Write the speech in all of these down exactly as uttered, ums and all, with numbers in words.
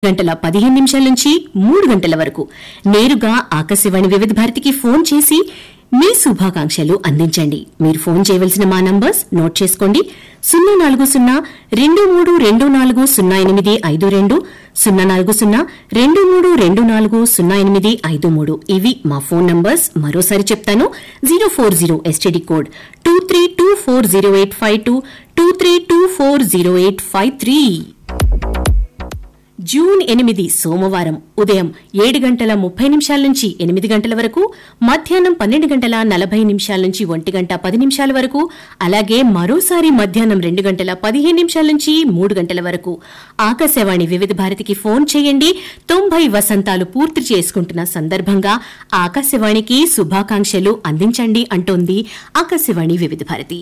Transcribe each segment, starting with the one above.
గంటల పదిహేను నిమిషాల నుంచి మూడు గంటల వరకు నేరుగా ఆకాశవాణి వివిధ భారతికి ఫోన్ చేసి మీ శుభాకాంక్షలు అందించండి. మీరు ఫోన్ చేయవలసిన మా నంబర్స్ నోట్ చేసుకోండి. సున్నా నాలుగు సున్నా రెండు మూడు రెండు నాలుగు సున్నా ఎనిమిది ఐదు రెండు సున్నా నాలుగు సున్నా రెండు మూడు రెండు నాలుగు సున్నా ఎనిమిది ఐదు మూడు ఇవి మా ఫోన్ నంబర్స్. మరోసారి చెప్తాను, zero four zero STD code two three two four zero eight five two two three two four zero eight five three. June ఎనిమిది సోమవారం ఉదయం ఏడు గంటల ముప్పై నిమిషాల నుంచి ఎనిమిది గంటల వరకు, మధ్యాహ్నం పన్నెండు గంటల నలభై నిమిషాల నుంచి ఒంటి గంట పది నిమిషాల వరకు, అలాగే మరోసారి మధ్యాహ్నం రెండు గంటల పదిహేను నిమిషాల నుంచి మూడు గంటల వరకు ఆకాశవాణి వివిధ భారతికి ఫోన్ చేయండి. తొంభై వసంతాలు పూర్తి చేసుకుంటున్న సందర్భంగా ఆకాశవాణికి శుభాకాంక్షలు అందించండి అంటోంది ఆకాశవాణి వివిధ భారతి.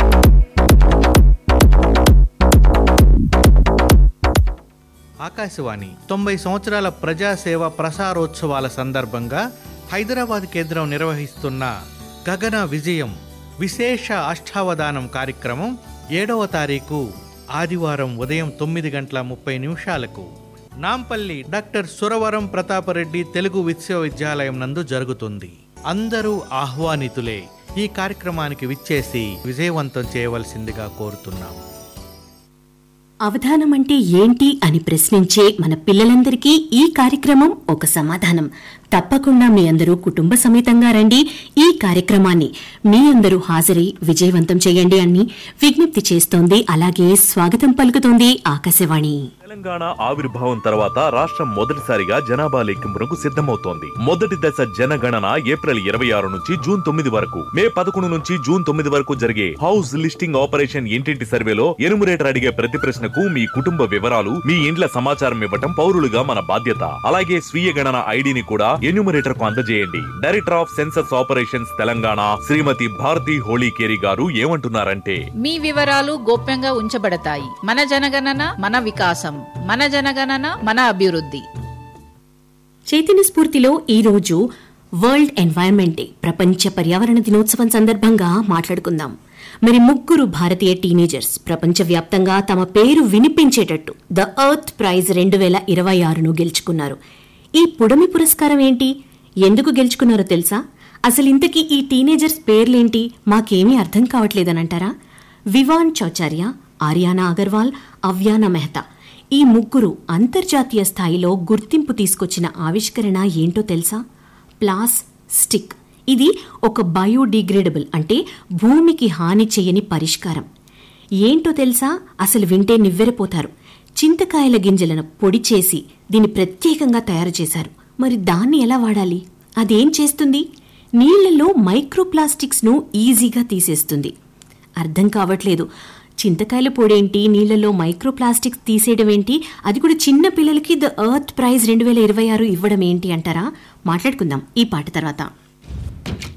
ఆకాశవాణి తొంభై సంవత్సరాల ప్రజాసేవ ప్రసారోత్సవాల సందర్భంగా హైదరాబాద్ కేంద్రం నిర్వహిస్తున్న గగన విజయం విశేష అష్టావధానం కార్యక్రమం ఏడవ తారీఖు ఆదివారం ఉదయం తొమ్మిది గంటల ముప్పై నిమిషాలకు నాంపల్లి డాక్టర్ సురవరం ప్రతాపరెడ్డి తెలుగు విశ్వవిద్యాలయం నందు జరుగుతుంది. అందరూ ఆహ్వానితులే. ఈ కార్యక్రమానికి విచ్చేసి విజయవంతం చేయవలసిందిగా కోరుతున్నాం. అవధానం అంటే ఏంటి అని ప్రశ్నించే మన పిల్లలందరికీ ఈ కార్యక్రమం ఒక సమాధానం. తప్పకుండా మీ అందరూ కుటుంబ సమేతంగా రండి. ఈ కార్యక్రమాన్ని మీ అందరూ హాజరై విజయవంతం చేయండి అని విజ్ఞప్తి చేస్తోంది, అలాగే స్వాగతం పలుకుతోంది ఆకాశవాణి. తెలంగాణ ఆవిర్భావం తర్వాత రాష్ట్రం మొదటిసారిగా జనాభా లెక్కింపునకు సిద్దమవుతోంది. మొదటి దశ జనగణన ఏప్రిల్ ఇరవై ఆరు నుంచి జూన్ తొమ్మిది వరకు, మే పదకొండు నుంచి జూన్ తొమ్మిది వరకు జరిగే హౌస్ లిస్టింగ్ ఆపరేషన్ ఇంటింటి సర్వేలో ఎనుమరేటర్ అడిగే ప్రతి ప్రశ్నకు మీ కుటుంబ వివరాలు, మీ ఇండ్ల సమాచారం ఇవ్వటం పౌరులుగా మన బాధ్యత. అలాగే స్వీయ గణన ఐడిని కూడా ఎన్యూమరేటర్ కు అందజేయండి. Director of census operations Telangana శ్రీమతి భారతి హోళీకేరి గారు ఏమంటున్నారంటే, మీ వివరాలు గోప్యంగా ఉంచబడతాయి. మన జనగణన మన వికాసం, మన జనగణన మన అభివృద్ధి. చైతన్య స్ఫూర్తిలో ఈ రోజు వరల్డ్ ఎన్వైరన్మెంట్ డే, ప్రపంచ పర్యావరణ దినోత్సవం సందర్భంగా మాట్లాడుకుందాం. మరి ముగ్గురు భారతీయ టీనేజర్స్ ప్రపంచవ్యాప్తంగా తమ పేరు వినిపించేటట్టు ద ఎర్త్ ప్రైజ్ రెండు వేల ఇరవై ఆరును గెలుచుకున్నారు. ఈ పుడమి పురస్కారం ఏంటి, ఎందుకు గెలుచుకున్నారో తెలుసా? అసలు ఇంతకీ ఈ టీనేజర్స్ పేర్లేంటి మాకేమీ అర్థం కావట్లేదనంటారా? వివాన్ చౌచార్య, ఆర్యానా అగర్వాల్, అవ్యానా మెహతా ఈ ముగ్గురు అంతర్జాతీయ స్థాయిలో గుర్తింపు తీసుకొచ్చిన ఆవిష్కరణ ఏంటో తెలుసా? ప్లాస్ స్టిక్. ఇది ఒక బయోడిగ్రేడబుల్ అంటే భూమికి హాని చేయని పరిష్కారం. ఏంటో తెలుసా? అసలు వింటే నివ్వెరపోతారు. చింతకాయల గింజలను పొడి చేసి దీన్ని ప్రత్యేకంగా తయారు చేశారు. మరి దాన్ని ఎలా వాడాలి? అదేం చేస్తుంది? నీళ్లలో మైక్రోప్లాస్టిక్స్ ను ఈజీగా తీసేస్తుంది. అర్థం కావట్లేదు. చింతకాయల పొడేంటి, నీళ్లలో మైక్రోప్లాస్టిక్స్ తీసేయడం ఏంటి, అది కూడా చిన్న పిల్లలకి ద ఎర్త్ ప్రైజ్ రెండు వేల ఇరవై ఆరు ఇవ్వడం ఏంటి అంటారా? మాట్లాడుకుందాం ఈ పాట తర్వాత.